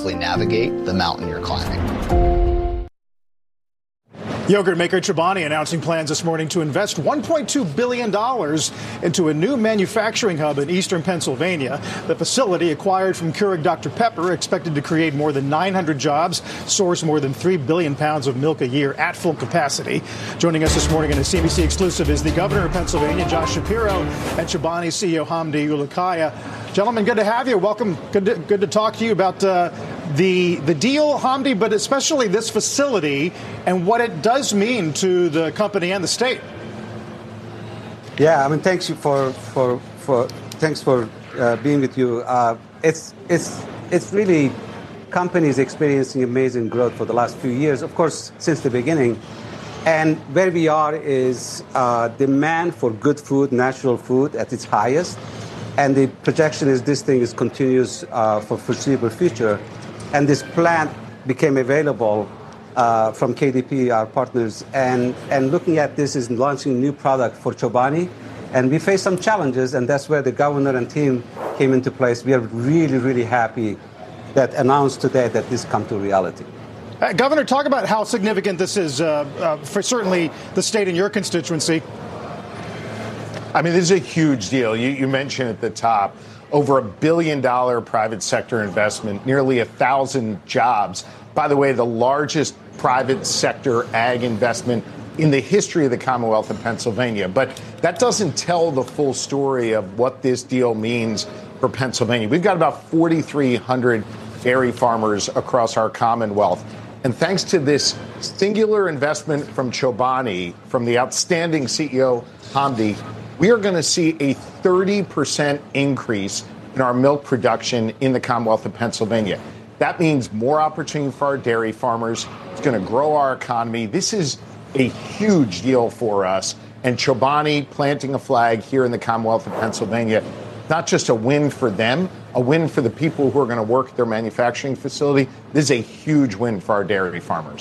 successfully navigate the mountain you're climbing. Yogurt maker Chobani announcing plans this morning to invest $1.2 billion into a new manufacturing hub in eastern Pennsylvania. The facility, acquired from Keurig Dr. Pepper, expected to create more than 900 jobs, source more than 3 billion pounds of milk a year at full capacity. Joining us this morning in a CNBC exclusive is the governor of Pennsylvania, Josh Shapiro, and Chobani CEO Hamdi Ulukaya. Gentlemen, good to have you. Welcome. Good to talk to you about the deal, Hamdi, but especially this facility and what it does mean to the company and the state. Yeah, I mean, thanks for being with you. It's really companies experiencing amazing growth for the last few years, of course, since the beginning. And where we are is demand for good food, natural food at its highest. And the projection is this thing is continuous for foreseeable future. And this plant became available from KDP, our partners. And looking at this is launching a new product for Chobani. And we face some challenges, and that's where the governor and team came into place. We are really, really happy that announced today that this come to reality. Governor, talk about how significant this is for certainly the state and your constituency. I mean, this is a huge deal. You mentioned at the top, over $1 billion private sector investment, nearly 1,000 jobs. By the way, the largest private sector ag investment in the history of the Commonwealth of Pennsylvania. But that doesn't tell the full story of what this deal means for Pennsylvania. We've got about 4,300 dairy farmers across our Commonwealth. And thanks to this singular investment from Chobani, from the outstanding CEO, Hamdi, we are going to see a 30% increase in our milk production in the Commonwealth of Pennsylvania. That means more opportunity for our dairy farmers. It's going to grow our economy. This is a huge deal for us. And Chobani planting a flag here in the Commonwealth of Pennsylvania, not just a win for them, a win for the people who are going to work at their manufacturing facility. This is a huge win for our dairy farmers.